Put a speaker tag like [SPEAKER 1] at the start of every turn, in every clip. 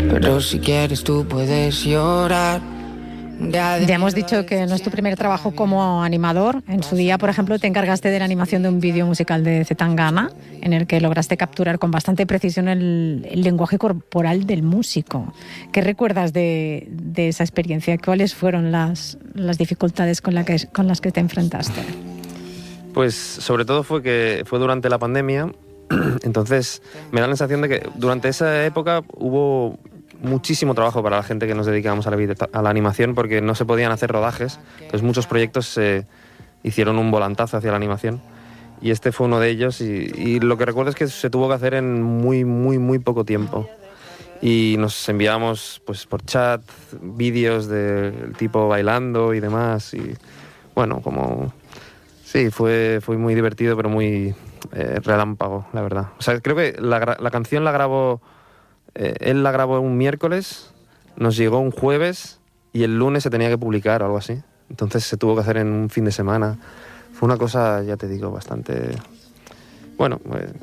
[SPEAKER 1] pero si quieres tú puedes llorar.
[SPEAKER 2] Ya hemos dicho que no es tu primer trabajo como animador. En su día, por ejemplo, te encargaste de la animación de un vídeo musical de Zetangana, en el que lograste capturar con bastante precisión el lenguaje corporal del músico. ¿Qué recuerdas de esa experiencia? ¿Cuáles fueron las dificultades con las que te enfrentaste?
[SPEAKER 3] Pues sobre todo fue durante la pandemia. Entonces me da la sensación de que durante esa época hubo muchísimo trabajo para la gente que nos dedicábamos a la animación, porque no se podían hacer rodajes. Entonces muchos proyectos se hicieron un volantazo hacia la animación, y este fue uno de ellos, y lo que recuerdo es que se tuvo que hacer en muy poco tiempo, y nos enviábamos pues por chat vídeos del tipo bailando y demás, y bueno, como sí, fue muy divertido, pero muy relámpago, la verdad. O sea, creo que la canción la grabó él la grabó un miércoles, nos llegó un jueves y el lunes se tenía que publicar o algo así. Entonces se tuvo que hacer en un fin de semana. Fue una cosa, ya te digo, bastante... Bueno,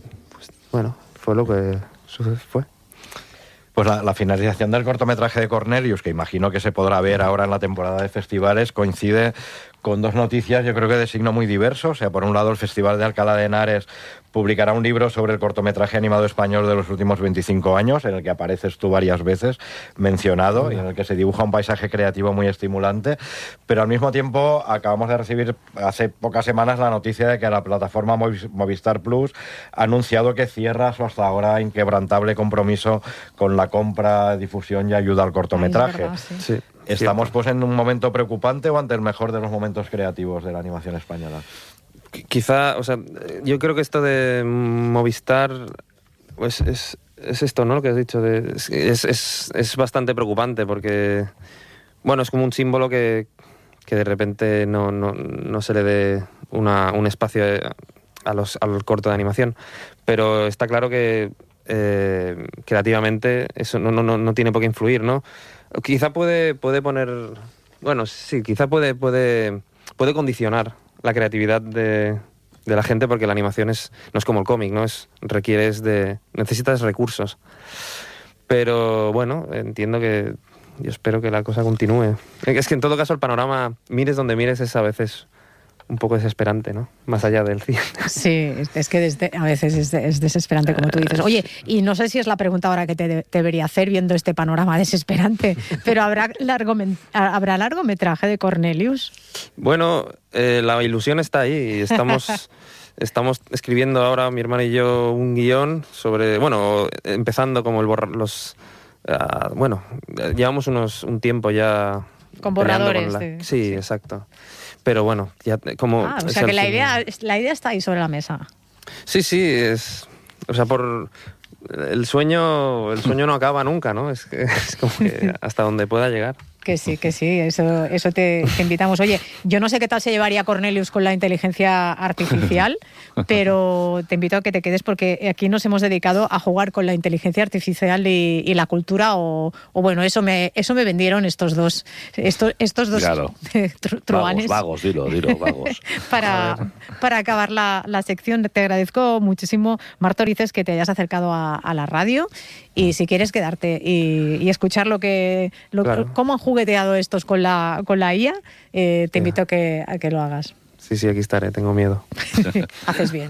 [SPEAKER 3] fue lo que fue.
[SPEAKER 4] Pues la finalización del cortometraje de Cornelius, que imagino que se podrá ver ahora en la temporada de festivales, coincide con dos noticias, yo creo que de signo muy diverso. O sea, por un lado, el Festival de Alcalá de Henares publicará un libro sobre el cortometraje animado español de los últimos 25 años, en el que apareces tú varias veces mencionado, y en el que se dibuja un paisaje creativo muy estimulante. Pero al mismo tiempo acabamos de recibir hace pocas semanas la noticia de que la plataforma Movistar Plus ha anunciado que cierra su hasta ahora inquebrantable compromiso con la compra, difusión y ayuda al cortometraje.
[SPEAKER 2] Verdad, sí.
[SPEAKER 4] ¿Estamos pues en un momento preocupante o ante el mejor de los momentos creativos de la animación española?
[SPEAKER 3] Quizá, o sea, yo creo que esto de Movistar pues es esto, ¿no? Lo que has dicho, es bastante preocupante, porque bueno, es como un símbolo que de repente no se le dé un espacio al corto de animación, pero está claro que creativamente eso no tiene por qué influir, ¿no? Quizá puede poner, bueno, sí, quizá puede condicionar la creatividad de la gente, porque la animación no es como el cómic, ¿no? Necesitas recursos. Pero bueno, entiendo que yo espero que la cosa continúe. Es que en todo caso el panorama, mires donde mires, es a veces un poco desesperante, ¿no? Más allá del cine. Sí,
[SPEAKER 2] es que a veces es desesperante, como tú dices. Oye, y no sé si es la pregunta ahora que te debería hacer viendo este panorama desesperante, pero ¿habrá largometraje de Cornelius?
[SPEAKER 3] Bueno, la ilusión está ahí, y estamos escribiendo ahora, mi hermano y yo, un guión sobre, bueno, empezando como llevamos un tiempo ya
[SPEAKER 2] con borradores.
[SPEAKER 3] Sí, exacto. Pero bueno, ya como...
[SPEAKER 2] o sea que la idea está ahí sobre la mesa.
[SPEAKER 3] Sí, o sea, el sueño no acaba nunca, ¿no? Es como que hasta donde pueda llegar. Que sí, eso te invitamos. Oye, yo no sé qué tal se llevaría Cornelius con la inteligencia artificial, pero te invito a que te quedes, porque aquí nos hemos dedicado a jugar con la inteligencia artificial y la cultura, o bueno, eso me vendieron estos dos
[SPEAKER 5] claro.
[SPEAKER 2] truanes.
[SPEAKER 5] Vagos, dilo, vagos.
[SPEAKER 2] Para acabar la sección, te agradezco muchísimo, Marta Orices, que te hayas acercado a la radio, y si quieres quedarte y escuchar cómo han jugueteado estos con la IA, te invito a que lo hagas.
[SPEAKER 3] Sí, aquí estaré, tengo miedo.
[SPEAKER 2] Haces bien.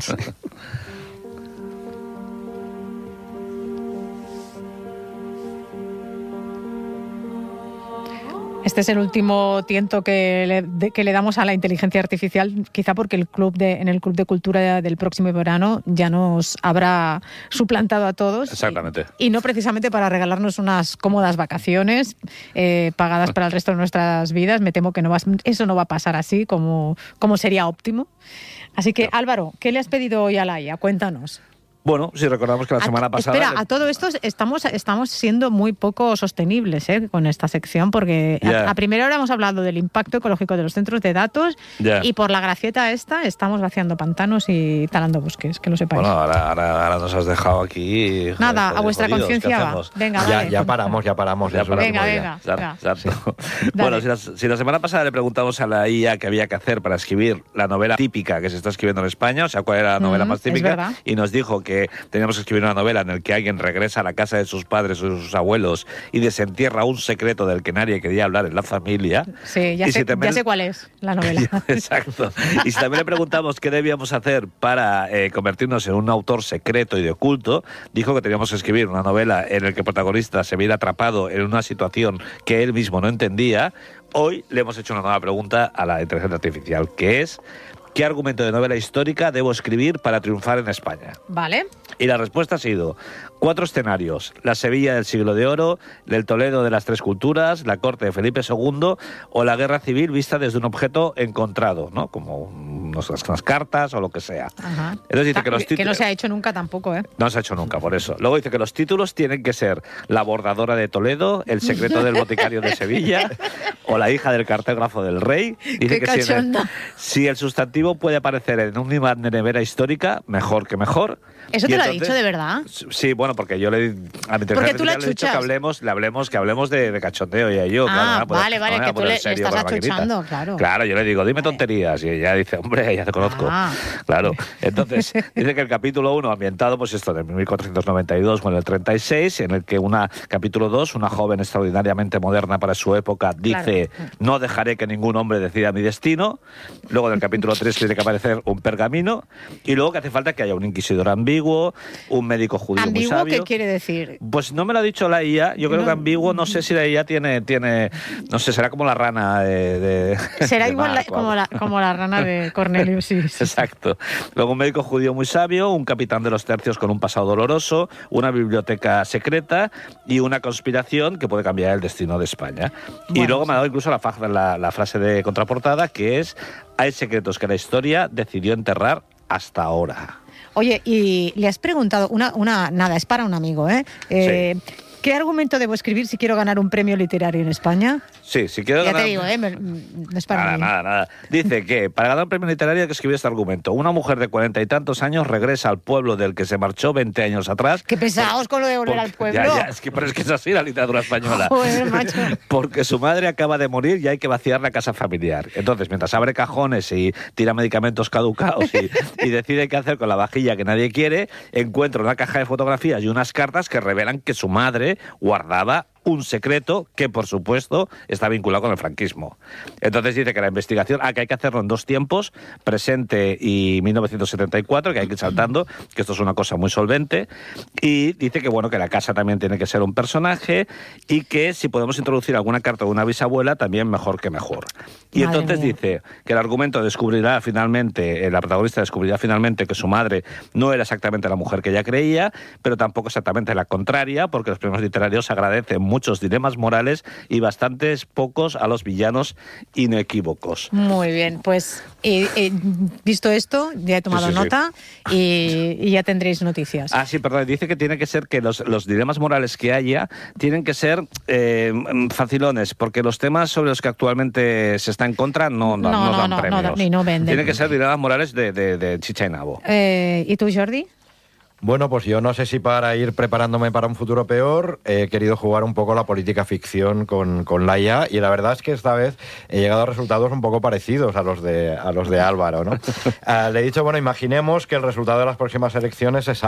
[SPEAKER 2] Este es el último tiento que le damos a la inteligencia artificial, quizá porque en el Club de Cultura del próximo verano ya nos habrá suplantado a todos.
[SPEAKER 5] Exactamente.
[SPEAKER 2] Y no precisamente para regalarnos unas cómodas vacaciones pagadas para el resto de nuestras vidas. Me temo que eso no va a pasar así como sería óptimo. Así que, Álvaro, ¿qué le has pedido hoy a la IA? Cuéntanos.
[SPEAKER 5] Bueno, si recordamos que la semana pasada...
[SPEAKER 2] Espera, a todo esto estamos siendo muy poco sostenibles con esta sección, porque a primera hora hemos hablado del impacto ecológico de los centros de datos, y por la gracieta estamos vaciando pantanos y talando bosques, que lo sepáis.
[SPEAKER 5] Bueno, ahora nos has dejado aquí...
[SPEAKER 2] Nada, a vuestra conciencia va. Venga, vale.
[SPEAKER 4] Ya paramos.
[SPEAKER 2] Venga.
[SPEAKER 5] Bueno, si la semana pasada le preguntamos a la IA qué había que hacer para escribir la novela típica que se está escribiendo en España, o sea, cuál era la novela más típica, y nos dijo que que teníamos que escribir una novela en la que alguien regresa a la casa de sus padres o de sus abuelos y desentierra un secreto del que nadie quería hablar en la familia.
[SPEAKER 2] Sí, ya sé cuál es la novela.
[SPEAKER 5] Exacto. Y si también le preguntamos qué debíamos hacer para convertirnos en un autor secreto y de oculto, dijo que teníamos que escribir una novela en la que el protagonista se viera atrapado en una situación que él mismo no entendía. Hoy le hemos hecho una nueva pregunta a la inteligencia artificial, que es: ¿qué argumento de novela histórica debo escribir para triunfar en España?
[SPEAKER 2] Vale.
[SPEAKER 5] Y la respuesta ha sido 4 escenarios: la Sevilla del siglo de oro, el Toledo de las tres culturas, la corte de Felipe II o la guerra civil vista desde un objeto encontrado, ¿no? Como unas cartas o lo que sea.
[SPEAKER 2] Ajá.
[SPEAKER 5] Entonces dice que los títulos...
[SPEAKER 2] Que no se ha hecho nunca tampoco, ¿eh?
[SPEAKER 5] No se ha hecho nunca, por eso. Luego dice que los títulos tienen que ser La bordadora de Toledo, El secreto del boticario de Sevilla o La hija del cartógrafo del rey. Dice
[SPEAKER 2] ¡Qué cachonda!
[SPEAKER 5] si el sustantivo puede aparecer en un imán de nevera histórica, mejor que mejor.
[SPEAKER 2] ¿Eso te lo ha dicho de verdad?
[SPEAKER 5] Sí, bueno, porque yo a mi
[SPEAKER 2] Porque tú la
[SPEAKER 5] le he dicho
[SPEAKER 2] chuchas.
[SPEAKER 5] que hablemos de cachondeo ella y yo.
[SPEAKER 2] Ah,
[SPEAKER 5] claro,
[SPEAKER 2] vale, que tú le estás achuchando, claro.
[SPEAKER 5] Claro, yo le digo, dime tonterías, y ella dice, hombre, ya te conozco.
[SPEAKER 2] Ah.
[SPEAKER 5] Claro. Entonces, dice que el capítulo 1, ambientado, pues esto, de 1492 con el 36, en el que capítulo 2, una joven extraordinariamente moderna para su época, dice,
[SPEAKER 2] claro,
[SPEAKER 5] no dejaré que ningún hombre decida mi destino. Luego en el capítulo 3 tiene que aparecer un pergamino, y luego que hace falta que haya un inquisidor ambiguo, un médico judío muy sabio.
[SPEAKER 2] ¿Ambiguo qué quiere decir?
[SPEAKER 5] Pues no me lo ha dicho la IA. Yo creo que ambiguo, no sé si la IA tiene no sé, será como la rana
[SPEAKER 2] será
[SPEAKER 5] de
[SPEAKER 2] igual como la rana de Cornelius, sí.
[SPEAKER 5] Exacto. Luego un médico judío muy sabio, un capitán de los tercios con un pasado doloroso, una biblioteca secreta y una conspiración que puede cambiar el destino de España.
[SPEAKER 2] Bueno,
[SPEAKER 5] y luego me ha dado incluso la frase de contraportada, que es: hay secretos que la historia decidió enterrar hasta ahora.
[SPEAKER 2] Oye, y le has preguntado, nada, es para un amigo, ¿eh?
[SPEAKER 5] Sí.
[SPEAKER 2] ¿Qué argumento debo escribir si quiero ganar un premio literario en España?
[SPEAKER 5] Sí, si quiero ganar...
[SPEAKER 2] Ya te digo, no es para mí.
[SPEAKER 5] Nada. Dice que para ganar un premio literario hay que escribir este argumento. Una mujer de 40 y tantos años regresa al pueblo del que se marchó 20 años atrás.
[SPEAKER 2] ¡Qué pesados con lo de volver al pueblo!
[SPEAKER 5] Ya, pero es que es así la literatura española.
[SPEAKER 2] Joder, macho.
[SPEAKER 5] Porque su madre acaba de morir y hay que vaciar la casa familiar. Entonces, mientras abre cajones y tira medicamentos caducados y decide qué hacer con la vajilla que nadie quiere, encuentra una caja de fotografías y unas cartas que revelan que su madre guardaba un secreto que, por supuesto, está vinculado con el franquismo. Entonces dice que la investigación, que hay que hacerlo en 2 tiempos, presente y 1974, que hay que ir saltando, que esto es una cosa muy solvente, y dice que, bueno, que la casa también tiene que ser un personaje y que si podemos introducir alguna carta de una bisabuela, también mejor que mejor. Y
[SPEAKER 2] Madre
[SPEAKER 5] entonces
[SPEAKER 2] mía.
[SPEAKER 5] dice que el argumento descubrirá finalmente, la protagonista descubrirá finalmente que su madre no era exactamente la mujer que ella creía, pero tampoco exactamente la contraria, porque los premios literarios agradecen muchos dilemas morales y bastantes pocos a los villanos inequívocos.
[SPEAKER 2] Muy bien, pues visto esto, ya he tomado nota. Y ya tendréis noticias.
[SPEAKER 5] Ah, sí, perdón, dice que tiene que ser que los dilemas morales que haya tienen que ser facilones, porque los temas sobre los que actualmente se está en contra no dan premios.
[SPEAKER 2] No venden.
[SPEAKER 5] Tienen que ser dilemas morales de chicha y nabo.
[SPEAKER 2] ¿Y tú, Jordi?
[SPEAKER 4] Bueno, pues yo no sé si para ir preparándome para un futuro peor he querido jugar un poco la política ficción con la IA, y la verdad es que esta vez he llegado a resultados un poco parecidos a los de Álvaro, ¿no? Le he dicho, bueno, imaginemos que el resultado de las próximas elecciones es